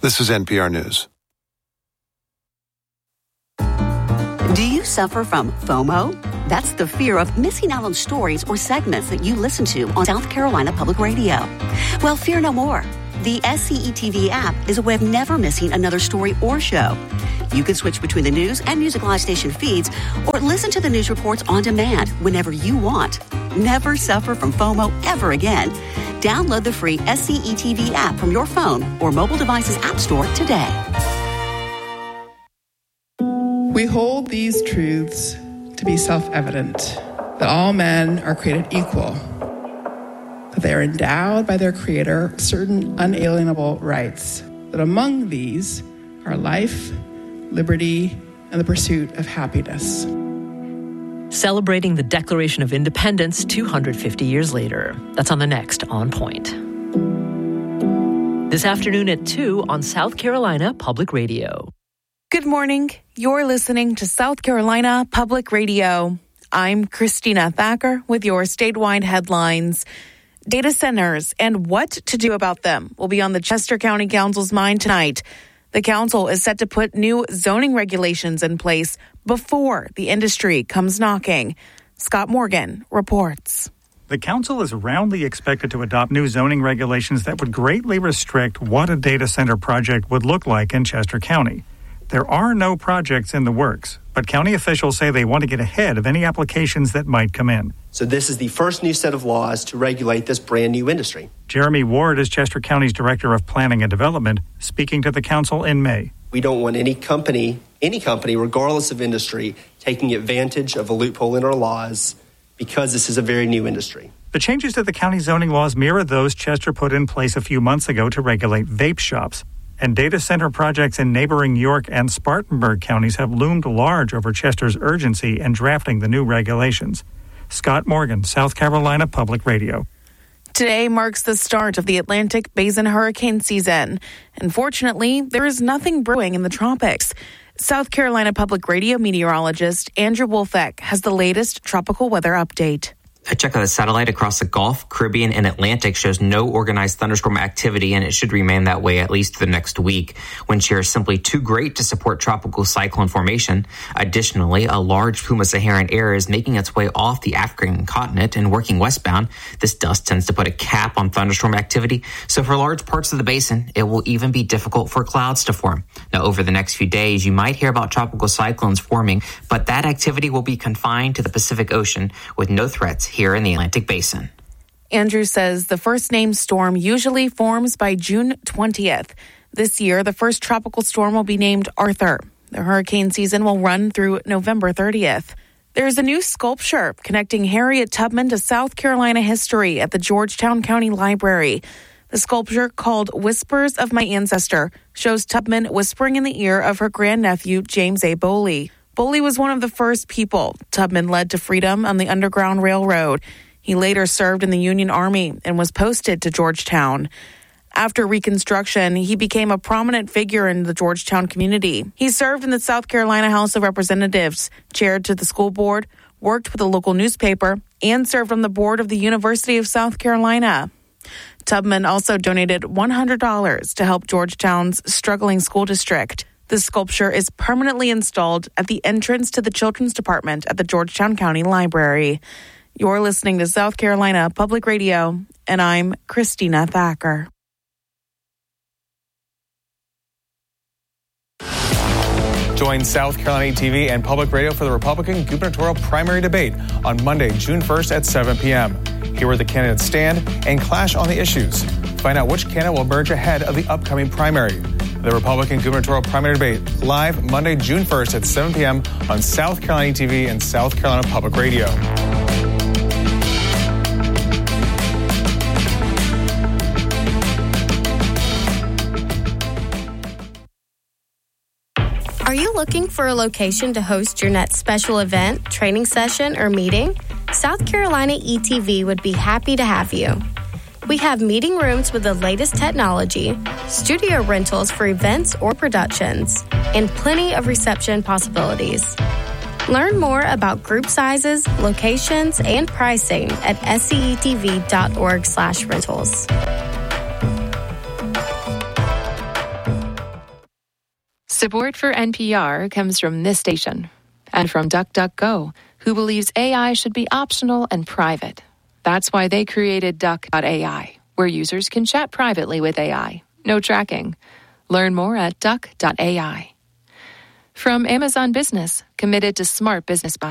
This is NPR News. Do you suffer from FOMO? That's the fear of missing out on stories or segments that you listen to on South Carolina Public Radio. Well, fear no more. The SCETV app is a way of never missing another story or show. You can switch between the news and Music Live station feeds or listen to the news reports on demand whenever you want. Never suffer from FOMO ever again. Download the free SCETV app from your phone or mobile device's app store today. We hold these truths to be self-evident, that all men are created equal, that they are endowed by their Creator with certain unalienable rights, that among these are life, liberty, and the pursuit of happiness. Celebrating the Declaration of Independence 250 years later. That's on the next On Point. This afternoon at 2 on South Carolina Public Radio. Good morning. You're listening to South Carolina Public Radio. I'm Christina Thacker with your statewide headlines. Data centers and what to do about them will be on the Chester County Council's mind tonight. The council is set to put new zoning regulations in place before the industry comes knocking. Scott Morgan reports. The council is roundly expected to adopt new zoning regulations that would greatly restrict what a data center project would look like in Chester County. There are no projects in the works, but county officials say they want to get ahead of any applications that might come in. So this is the first new set of laws to regulate this brand new industry. Jeremy Ward is Chester County's Director of Planning and Development, speaking to the council in May. We don't want any company, regardless of industry, taking advantage of a loophole in our laws because this is a very new industry. The changes to the county zoning laws mirror those Chester put in place a few months ago to regulate vape shops. And data center projects in neighboring York and Spartanburg counties have loomed large over Chester's urgency in drafting the new regulations. Scott Morgan, South Carolina Public Radio. Today marks the start of the Atlantic Basin hurricane season. Unfortunately, there is nothing brewing in the tropics. South Carolina Public Radio meteorologist Andrew Wolfeck has the latest tropical weather update. A check of the satellite across the Gulf, Caribbean, and Atlantic shows no organized thunderstorm activity, and it should remain that way at least for the next week. Wind shear is simply too great to support tropical cyclone formation. Additionally, a large plume of Saharan air is making its way off the African continent and working westbound. This dust tends to put a cap on thunderstorm activity, so for large parts of the basin, it will even be difficult for clouds to form. Now, over the next few days, you might hear about tropical cyclones forming, but that activity will be confined to the Pacific Ocean with no threats here in the Atlantic Basin. Andrew says the first named storm usually forms by June 20th. This year, the first tropical storm will be named Arthur. The hurricane season will run through November 30th. There's a new sculpture connecting Harriet Tubman to South Carolina history at the Georgetown County Library. The sculpture, called Whispers of My Ancestor, shows Tubman whispering in the ear of her grandnephew, James A. Boley. Boley was one of the first people Tubman led to freedom on the Underground Railroad. He later served in the Union Army and was posted to Georgetown. After Reconstruction, he became a prominent figure in the Georgetown community. He served in the South Carolina House of Representatives, chaired to the school board, worked with a local newspaper, and served on the board of the University of South Carolina. Tubman also donated $100 to help Georgetown's struggling school district. The sculpture is permanently installed at the entrance to the Children's Department at the Georgetown County Library. You're listening to South Carolina Public Radio, and I'm Christina Thacker. Join South Carolina TV and Public Radio for the Republican gubernatorial primary debate on Monday, June 1st at 7 p.m. Hear where the candidates stand and clash on the issues. Find out which candidate will emerge ahead of the upcoming primary. The Republican gubernatorial primary debate live Monday, June 1st at 7 p.m. on South Carolina TV and South Carolina Public Radio. Are you looking for a location to host your next special event, training session, or meeting? South Carolina ETV would be happy to have you. We have meeting rooms with the latest technology, studio rentals for events or productions, and plenty of reception possibilities. Learn more about group sizes, locations, and pricing at scetv.org/rentals. Support for NPR comes from this station and from DuckDuckGo, who believes AI should be optional and private. That's why they created Duck.ai, where users can chat privately with AI. No tracking. Learn more at Duck.ai. From Amazon Business, committed to smart business buying.